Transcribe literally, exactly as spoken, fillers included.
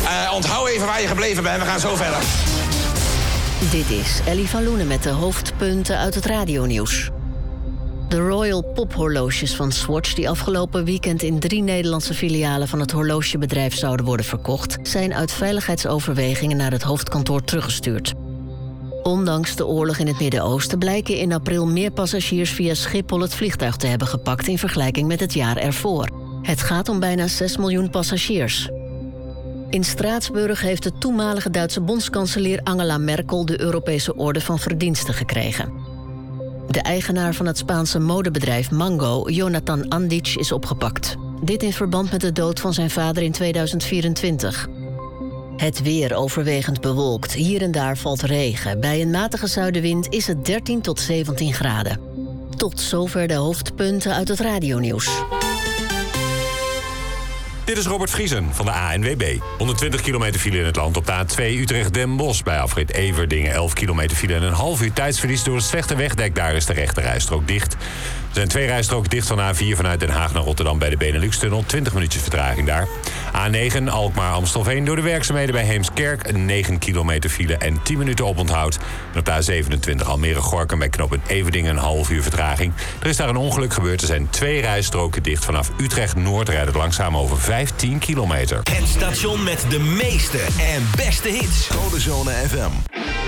Uh, onthoud even waar je gebleven bent, we gaan zo verder. Dit is Ellie van Loenen met de hoofdpunten uit het radionieuws. De Royal Pop-horloges van Swatch, die afgelopen weekend in drie Nederlandse filialen van het horlogebedrijf zouden worden verkocht, zijn uit veiligheidsoverwegingen naar het hoofdkantoor teruggestuurd. Ondanks de oorlog in het Midden-Oosten blijken in april meer passagiers via Schiphol het vliegtuig te hebben gepakt in vergelijking met het jaar ervoor. Het gaat om bijna zes miljoen passagiers. In Straatsburg heeft de toenmalige Duitse bondskanselier Angela Merkel de Europese Orde van Verdiensten gekregen. De eigenaar van het Spaanse modebedrijf Mango, Jonathan Andic, is opgepakt. Dit in verband met de dood van zijn vader in tweeduizend vierentwintig. Het weer overwegend bewolkt. Hier en daar valt regen. Bij een matige zuidenwind is het dertien tot zeventien graden. Tot zover de hoofdpunten uit het radionieuws. Dit is Robert Vriesen van de A N W B. honderdtwintig kilometer file in het land op de A twee Utrecht-Den Bosch. Bij afrit Everdingen elf kilometer file en een half uur tijdsverlies door het slechte wegdek. Daar is de rechte rijstrook dicht. Er zijn twee rijstroken dicht van A vier vanuit Den Haag naar Rotterdam bij de Benelux-tunnel. twintig minuutjes vertraging daar. A negen Alkmaar-Amstelveen door de werkzaamheden bij Heemskerk. negen kilometer file en tien minuten oponthoud. En op de A zevenentwintig Almere-Gorkum bij knooppunt Everdingen een half uur vertraging. Er is daar een ongeluk gebeurd. Er zijn twee rijstroken dicht. Vanaf Utrecht-Noord rijdt het langzaam over vijftien kilometer. Het station met de meeste en beste hits. Codezone F M.